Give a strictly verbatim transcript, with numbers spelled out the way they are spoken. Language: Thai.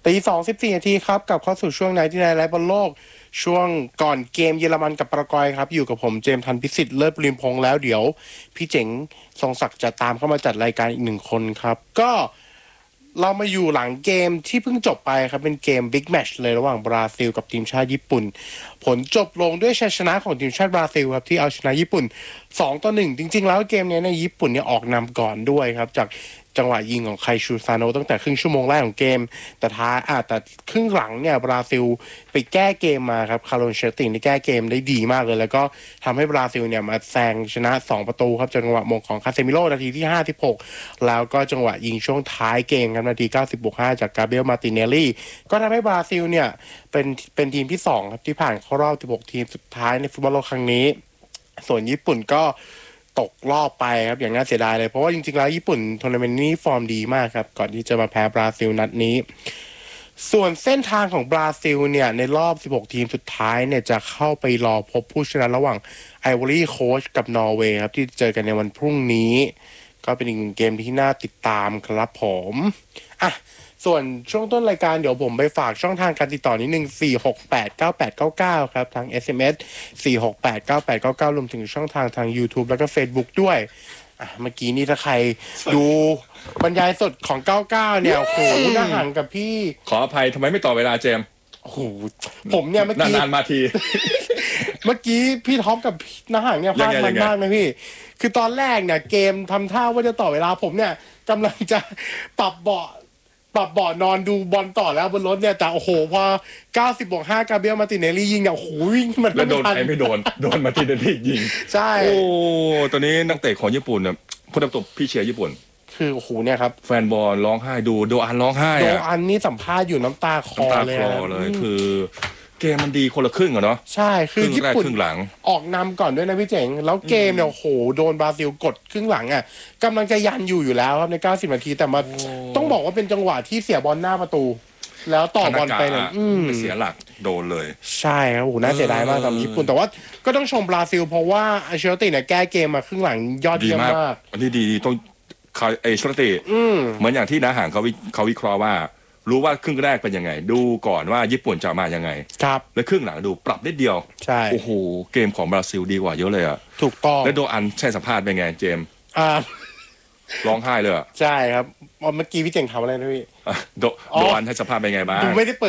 ตีสองสิบสี่นาทีครับกลับเข้าสู่ช่วงไหนที่ไหนไลฟ์บอลโลกช่วงก่อนเกมเยอรมันกับปารากวัยครับอยู่กับผมเจมส์ทันพิสิทธิ์เลิศปริมพงษ์แล้วเดี๋ยวพี่เจ๋งทรงศักดิ์จะตามเข้ามาจัดรายการอีกหนึ่งคนครับก็เรามาอยู่หลังเกมที่เพิ่งจบไปครับเป็นเกมบิ๊กแมตช์เลยระหว่างบราซิลกับทีมชาติญี่ปุ่นผลจบลงด้วยชัยชนะของทีมชาติบราซิลครับที่เอาชนะญี่ปุ่นสองต่อหนึ่งจริงๆแล้วเกมนี้ในญี่ปุ่นเนี่ยออกนำก่อนด้วยครับจากจังหวะยิงของไคชูซาโนะตั้งแต่ครึ่งชั่วโมงแรกของเกมแต่ท้ายอ่ะแต่ครึ่งหลังเนี่ยบราซิลไปแก้เกมมาครับคาร์โลนเชลตินได้แก้เกมได้ดีมากเลยแล้วก็ทำให้บราซิลเนี่ยมาแซงชนะสองประตูครับจังหวะมงของคาเซมิโร่นาทีที่ห้าสิบหกแล้วก็จังหวะยิงช่วงท้ายเกมครับนาทีเก้าสิบบวกห้าจากกาเบรียลมาติเนลลี่ก็ทำให้บราซิลเนี่ยเป็นเป็นทีมที่สองครับที่ผ่านเข้ารอบสิบหกทีมสุดท้ายในฟุตบอลโลกครั้งนี้ส่วนญี่ปุ่นก็ตกรอบไปครับอย่างน่าเสียดายเลยเพราะว่าจริงๆแล้วญี่ปุ่นทัวร์นาเมนต์นี้ฟอร์มดีมากครับก่อนที่จะมาแพ้บราซิลนัดนี้ส่วนเส้นทางของบราซิลเนี่ยในรอบสิบหกทีมสุดท้ายเนี่ยจะเข้าไปรอพบผู้ชนะระหว่างไอวอรี่โค้ชกับนอร์เวย์ครับที่เจอกันในวันพรุ่งนี้ก็เป็นอีกหนึ่งเกมที่น่าติดตามครับผมอ่ะส่วนช่วงต้นรายการเดี๋ยวผมไปฝากช่องทางการติดต่อนิดนึงสี่ หก แปด เก้า แปด เก้า เก้าครับทาง เอส เอ็ม เอส สี่ หก แปด เก้า แปด เก้า เก้ารวมถึงช่องทางทาง YouTube แล้วก็ Facebook ด้วยอ่ะเมื่อกี้นี่ถ้าใครดูบรรยายสดของเก้าเก้าเนี่ยโอ้โหน่าห่างกับพี่ขออภัยทำไมไม่ต่อเวลาเจมโอ้โหผมเนี่ยเมื่อกี้นานๆมาทีเมื่อกี้พี่ท็อปกับน้าห่างเนี่ยพลาดมันมากนะพี่คือตอนแรกเนี่ยเกมทำท่าว่าจะต่อเวลาผมเนี่ยกำลังจะปรับเบาะปรับเบาะนอนดูบอลต่อแล้วบนรถเนี่ยแต่โอ้โหพอเก้าสิบบวกห้ากาเบรียลมาติเนลลี่ยิงเนี่ยโอ้โหวิ่งมันแล้วโดนใครไม่โดนโดนมาติเนลลี่ยิงใช่โอ้ตอนนี้นักเตะของญี่ปุ่นเนี่ยพูดตรงๆพี่เชียร์ญี่ปุ่นคือโอ้โหเนี่ยครับแฟนบอลร้องไห้ดูโดอันร้องไห้โดอันนี่สัมภาษณ์อยู่น้ำตาคลอเลยน้ำตาคลอเลยคือเกมมันดีคนละครึ่งอะเนาะใช่คือญี่ปุ่นครึ่งหลังออกนำก่อนด้วยนะพี่เจ๋งแล้วเกมเนี่ยโอ้โหโดนบราซิลกดครึ่งหลังอ่ะกำลังจะยันอยู่อยู่แล้วครับในเก้าสิบนาทีแต่มาต้องบอกว่าเป็นจังหวะที่เสียบอลหน้าประตูแล้วต่อบอลไปเนี่ยเสียหลักโดนเลยใช่ครับโอ้โหน่าเสียดายมากสำหรับญี่ปุ่นแต่ว่าก็ต้องชมบราซิลเพราะว่าอัลเชลติเนี่ยแก้เกมมาครึ่งหลังยอดเยี่ยมมากอันนี้ดีต้องเอชลติเหมือนอย่างที่น้าห่างเขาเขาวิเคราะห์ว่ารู้ว่าครึ่งแรกเป็นยังไงดูก่อนว่าญี่ปุ่นจะมายังไงครับแล้วครึ่งหลังดูปรับนิดเดียวใช่โอ้โหเกมของบราซิลดีกว่าเยอะเลยอ่ะถูกต้องแล้วโดอันใช่สัมภาษณ์เป็นไงเจมอ่าร้องไห้เลยอ่ะใช่ครับเมื่อกี้พี่เจ๋งทำอะไรนะพี่โดโดอันให้สัมภาษณ์เป็นไงบ้างดูไม่ได้เปิด